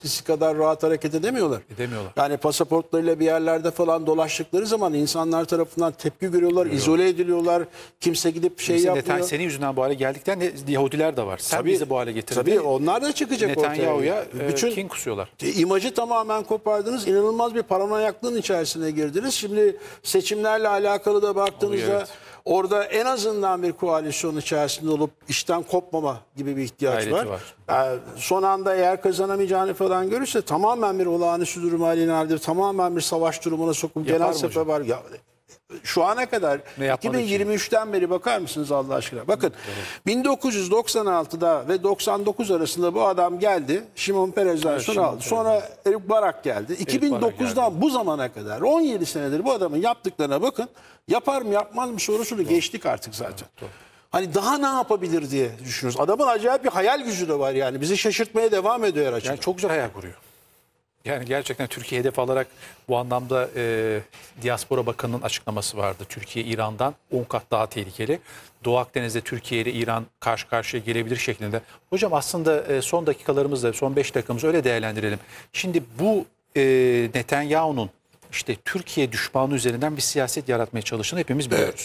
eskisi kadar rahat hareket edemiyorlar. Edemiyorlar. Yani pasaportlarıyla bir yerlerde falan dolaştıkları zaman insanlar tarafından tepki görüyorlar, izole ediliyorlar. Kimse gidip şey Kimse yapmıyor. Netanyahu senin yüzünden bu hale geldikten Yahudiler de var. Sen bizi bu hale getirdin. Tabii onlar da çıkacak ortaya. Netanyahu'ya Bütün kin kusuyorlar. imajı tamamen kopardınız. İnanılmaz bir paranoyaklığın içerisine girdiniz. Şimdi seçimlerle alakalı da baktığınızda Oluyor, evet. orada en azından bir koalisyon içerisinde olup işten kopmama gibi bir ihtiyaç Gayreti var. var. Yani son anda eğer kazanamayacağını falan görürse tamamen bir olağanüstü durum haline alır. Tamamen bir savaş durumuna sokup Yapar genel mı sefer hocam? var. Ya, şu ana kadar Ne yapmadı ki? 2023'ten beri bakar mısınız Allah aşkına? Bakın 1996'da ve 99 arasında bu adam geldi. Şimon Peres'den Evet, sonra Şimon aldı. Peres. Sonra Erik Barak geldi. Barak 2009'dan bu zamana kadar 17 senedir bu adamın yaptıklarına bakın. Yapar mı yapmaz mı sorusunu geçtik artık zaten. Hani daha ne yapabilir diye düşünüyoruz. Adamın acayip bir hayal gücü de var yani. Bizi şaşırtmaya devam ediyor her açıdan. Yani çok güzel hayal kuruyor. Yani gerçekten Türkiye hedef alarak bu anlamda Diaspora Bakanı'nın açıklaması vardı. Türkiye İran'dan 10 kat daha tehlikeli. Doğu Akdeniz'de Türkiye ile İran karşı karşıya gelebilir şeklinde. Hocam aslında son dakikalarımızda, son 5 dakikamızı öyle değerlendirelim. Şimdi bu Netanyahu'nun işte Türkiye düşmanlığı üzerinden bir siyaset yaratmaya çalıştığını hepimiz biliyoruz.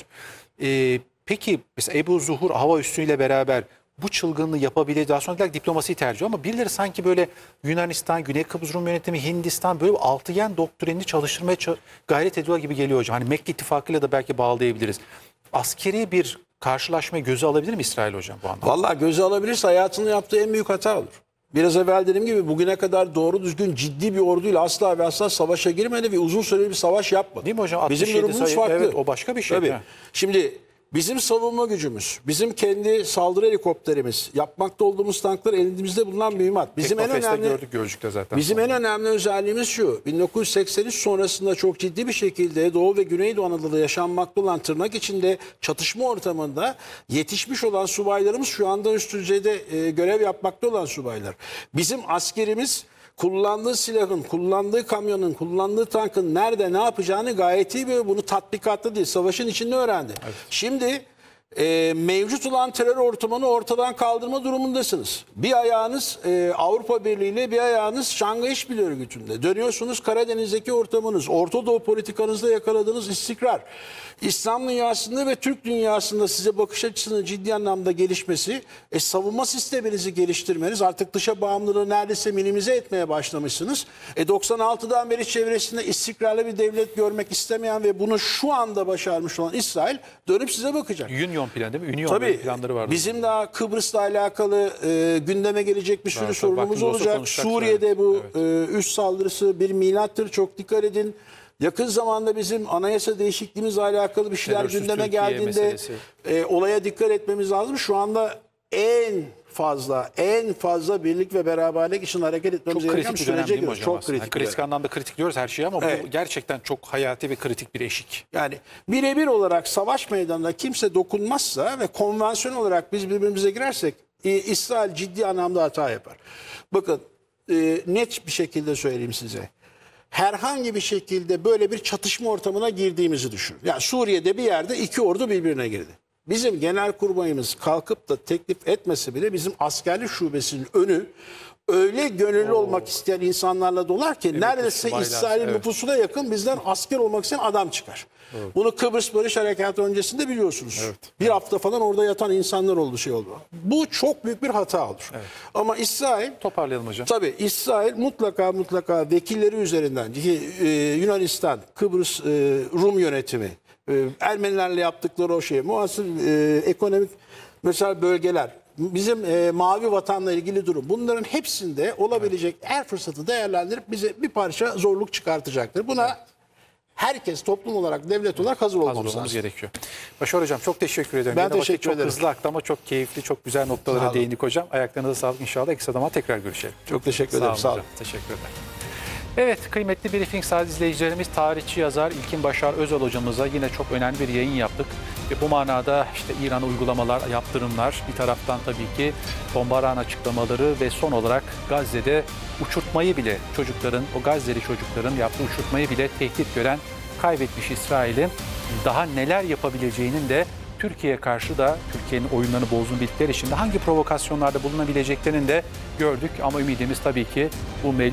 Peki mesela Ebu Zuhur hava üssüyle beraber bu çılgınlığı yapabilir. Daha sonra diplomasiyi tercih ediyor ama birileri sanki böyle Yunanistan, Güney Kıbrıs Rum yönetimi, Hindistan böyle altıgen doktrinini çalıştırmaya gayret ediyor gibi geliyor hocam. Hani Mekke ittifakıyla da belki bağlayabiliriz. Askeri bir karşılaşmayı göze alabilir mi İsrail hocam bu anlamda? Vallahi göze alabilirse hayatında yaptığı en büyük hata olur. Biraz evvel dediğim gibi bugüne kadar doğru düzgün ciddi bir orduyla asla ve asla savaşa girmedi ve uzun süreli bir savaş yapmadı. Değil mi hocam? Bizim 67 durumumuz sayı, farklı. evet, o başka bir şey. Tabii. Ha. Şimdi bizim savunma gücümüz, bizim kendi saldırı helikopterimiz, yapmakta olduğumuz tanklar elimizde bulunan mühimmat. Bizim en Teknofest'te önemli gördük Gölcük'te zaten. Bizim en önemli özelliğimiz şu. 1983 sonrasında çok ciddi bir şekilde Doğu ve Güneydoğu Anadolu'da yaşanmakta olan tırnak içinde çatışma ortamında yetişmiş olan subaylarımız şu anda üst düzeyde görev yapmakta olan subaylar. Bizim askerimiz kullandığı silahın, kullandığı kamyonun, kullandığı tankın nerede ne yapacağını gayet iyi biliyor. Bunu tatbikatta değil, savaşın içinde öğrendi. Evet. Şimdi mevcut olan terör ortamını ortadan kaldırma durumundasınız. Bir ayağınız Avrupa Birliği ile bir ayağınız Şangay İşbirliği Örgütü'nde. Dönüyorsunuz Karadeniz'deki ortamınız, Orta Doğu politikanızda yakaladığınız istikrar, İslam dünyasında ve Türk dünyasında size bakış açısının ciddi anlamda gelişmesi, savunma sisteminizi geliştirmeniz, artık dışa bağımlılığı neredeyse minimize etmeye başlamışsınız. 96'dan beri çevresinde istikrarlı bir devlet görmek istemeyen ve bunu şu anda başarmış olan İsrail dönüp size bakacak. Union planı değil mi? Union Tabii planları vardı. bizim daha Kıbrıs'la alakalı gündeme gelecek bir sürü sorunumuz vaktimiz olsa olacak. konuşacaklar. Suriye'de bu üst saldırısı bir milattır, çok dikkat edin. Yakın zamanda bizim anayasa değişikliğimizle alakalı bir şeyler Terörsüz gündeme Türkiye geldiğinde meselesi. olaya dikkat etmemiz lazım. Şu anda en fazla birlik ve beraberlik için hareket etmemiz Çok gereken kritik bir dönem sürece değil mi göre. hocam? Çok aslında? kritik. Kritik anlamda kritik diyoruz her şeyi ama Evet. bu gerçekten çok hayati ve kritik bir eşik. Yani birebir olarak savaş meydanında kimse dokunmazsa ve konvansiyon olarak biz birbirimize girersek İsrail ciddi anlamda hata yapar. Bakın net bir şekilde söyleyeyim size. Herhangi bir şekilde böyle bir çatışma ortamına girdiğimizi düşünün. Yani Suriye'de bir yerde iki ordu birbirine girdi. Bizim genelkurmayımız kalkıp da teklif etmese bile bizim askerlik şubesinin önü öyle gönüllü olmak isteyen insanlarla dolar ki neredeyse subaylar, İsrail'in nüfusuna yakın bizden asker olmak isteyen adam çıkar. Bunu Kıbrıs Barış Harekatı öncesinde biliyorsunuz. Bir hafta falan orada yatan insanlar oldu, şey oldu. Bu çok büyük bir hata olur. Ama İsrail, Toparlayalım hocam. tabii İsrail mutlaka vekilleri üzerinden Yunanistan, Kıbrıs Rum yönetimi, Ermenilerle yaptıkları o şey, muasır ekonomik mesela bölgeler, bizim mavi vatanla ilgili durum, bunların hepsinde olabilecek her fırsatı değerlendirip bize bir parça zorluk çıkartacaktır. Buna herkes toplum olarak, devlet olarak hazır olmamız lazım. Gerekiyor. Başar hocam çok teşekkür ederim. Ben Yine vakit teşekkür ederim. Çok hızlı aktı ama çok keyifli, çok güzel Sağ noktalara olun. değindik hocam. Ayaklarınıza sağlık inşallah. Kısa zaman tekrar görüşelim. Çok teşekkür ederim. Sağ olun. Hocam. Teşekkür ederim. Evet, kıymetli Briefing Saat izleyicilerimiz, tarihçi yazar İlkin Başar Özal hocamıza yine çok önemli bir yayın yaptık. Ve bu manada işte İran'a uygulamalar, yaptırımlar, bir taraftan tabii ki bombardıman açıklamaları ve son olarak Gazze'de uçurtmayı bile çocukların, o Gazze'li çocukların yaptığı uçurtmayı bile tehdit gören kaybetmiş İsrail'in daha neler yapabileceğinin de Türkiye'ye karşı da Türkiye'nin oyunlarını bozduğunu bildikleri için de hangi provokasyonlarda bulunabileceklerini de gördük. Ama ümidimiz tabii ki bu mevcut